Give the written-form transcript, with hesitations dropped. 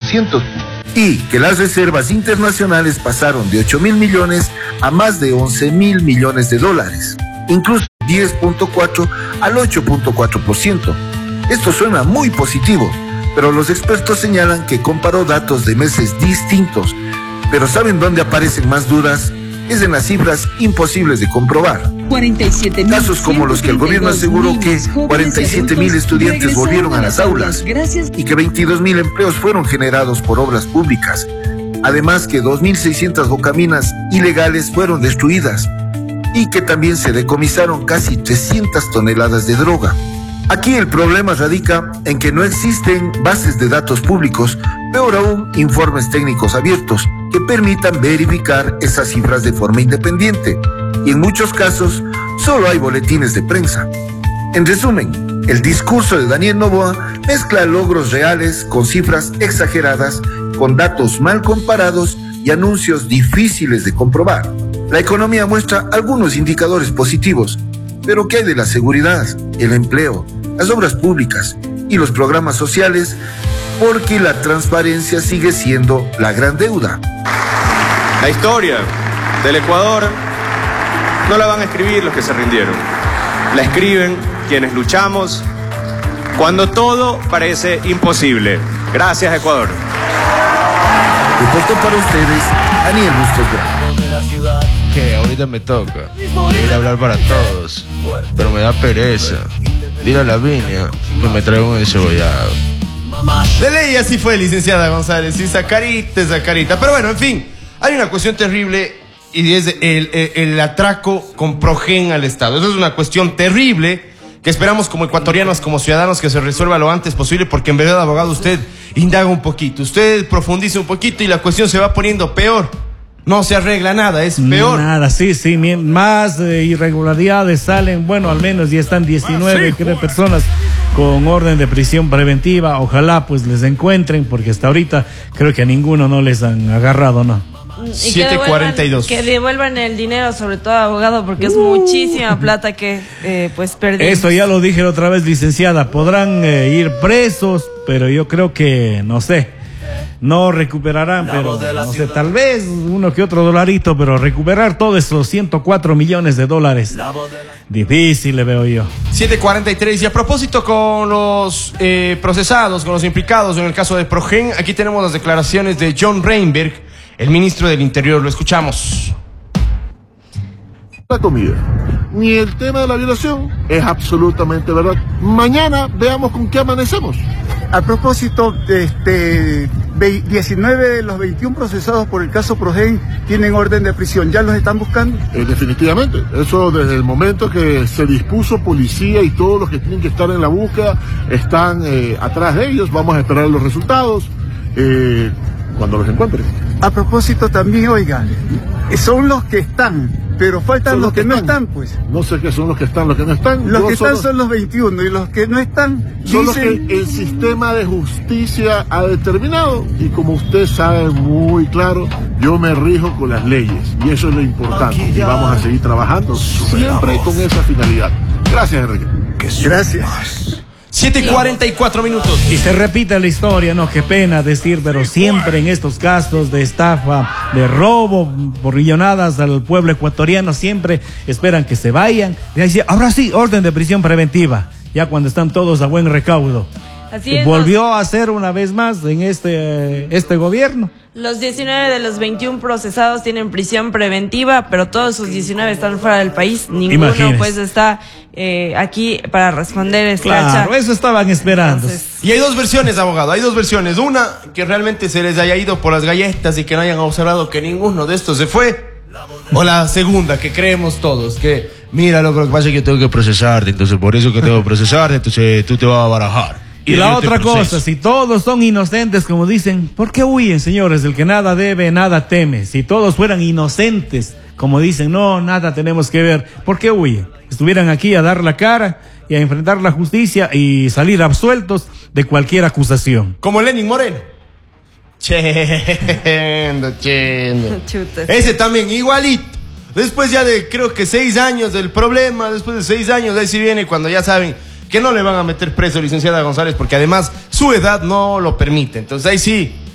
4%, y que las reservas internacionales pasaron de 8.000 millones a más de 11.000 millones de dólares, incluso 10.4 al 8.4%. Esto suena muy positivo, pero los expertos señalan que comparó datos de meses distintos. Pero ¿saben dónde aparecen más dudas? Es en las cifras imposibles de comprobar. Casos como los que el gobierno aseguró que 47.000 estudiantes volvieron a las aulas y que 22.000 empleos fueron generados por obras públicas. Además que 2.600 bocaminas ilegales fueron destruidas y que también se decomisaron casi 300 toneladas de droga. Aquí el problema radica en que no existen bases de datos públicos, peor aún, informes técnicos abiertos que permitan verificar esas cifras de forma independiente. Y en muchos casos, solo hay boletines de prensa. En resumen, el discurso de Daniel Noboa mezcla logros reales con cifras exageradas, con datos mal comparados y anuncios difíciles de comprobar. La economía muestra algunos indicadores positivos, pero ¿qué hay de la seguridad, el empleo, las obras públicas y los programas sociales? Porque la transparencia sigue siendo la gran deuda. La historia del Ecuador no la van a escribir los que se rindieron. La escriben quienes luchamos cuando todo parece imposible. Gracias, Ecuador. Reportó para ustedes Daniel Bustos Grande. Que ahorita me toca ir a hablar para todos, pero me da pereza. Dile a Lavinia que me traiga un encebollado. De ley así fue, licenciada González, y esa carita. Pero bueno, en fin, hay una cuestión terrible y es el atraco con Progen al Estado. Eso es una cuestión terrible que esperamos como ecuatorianos, como ciudadanos, que se resuelva lo antes posible, porque en verdad, abogado, usted indaga un poquito, usted profundiza un poquito y la cuestión se va poniendo peor. No se arregla nada, es peor. Nada, sí, más irregularidades salen, bueno, al menos ya están 19 personas con orden de prisión preventiva. Ojalá pues les encuentren, porque hasta ahorita creo que a ninguno no les han agarrado, ¿no? 7:42. Que devuelvan el dinero, sobre todo, abogado, porque es muchísima plata que pues perdimos. Eso ya lo dije la otra vez, licenciada. Podrán ir presos, pero yo creo que, no sé, no recuperarán, pero no sé, tal vez uno que otro dolarito, pero recuperar todos esos 104 millones de dólares, difícil le veo yo. 7:43. Y a propósito con los procesados, con los implicados en el caso de Progen, aquí tenemos las declaraciones de John Reinberg, el ministro del Interior. Lo escuchamos. La comida, ni el tema de la violación es absolutamente verdad. Mañana veamos con qué amanecemos. A propósito, 19 de los 21 procesados por el caso Progen tienen orden de prisión. ¿Ya los están buscando? Definitivamente. Eso desde el momento que se dispuso policía y todos los que tienen que estar en la búsqueda están atrás de ellos. Vamos a esperar los resultados cuando los encuentren. A propósito también, oigan, son los que están, pero faltan los que no están, pues. No sé qué son los que están, los que no están. Los que están son los 21 y los que no están son los que el sistema de justicia ha determinado, y como usted sabe muy claro, yo me rijo con las leyes y eso es lo importante, y vamos a seguir trabajando siempre con esa finalidad. Gracias, Enrique. Gracias. 7:44 minutos. Y se repite la historia, no, qué pena decir, pero siempre en estos casos de estafa, de robo por millonadas al pueblo ecuatoriano, siempre esperan que se vayan. Y ahí sí, ahora sí, orden de prisión preventiva, ya cuando están todos a buen recaudo. Así es, volvió a hacer una vez más en este gobierno. Los 19 de los 21 procesados tienen prisión preventiva, pero todos esos 19 están fuera del país. Ninguno pues está aquí para responder esta Claro, eso estaban esperando. Entonces, y hay dos versiones, abogado, hay dos versiones. Una, que realmente se les haya ido por las galletas y que no hayan observado que ninguno de estos se fue. O la segunda, que creemos todos, que mira, lo que pasa es que yo tengo que procesarte, entonces por eso que tengo que procesarte, entonces tú te vas a barajar. Y la otra cosa, si todos son inocentes, como dicen, ¿por qué huyen, señores? El que nada debe, nada teme. Si todos fueran inocentes, como dicen, no, nada tenemos que ver, ¿por qué huyen? Estuvieran aquí a dar la cara y a enfrentar la justicia y salir absueltos de cualquier acusación. Como Lenin Moreno. Chendo. Ese también, igualito. Después ya de, creo que 6 años del problema, después de 6 años, ahí sí viene cuando ya saben que no le van a meter preso, licenciada González, porque además su edad no lo permite. Entonces ahí sí,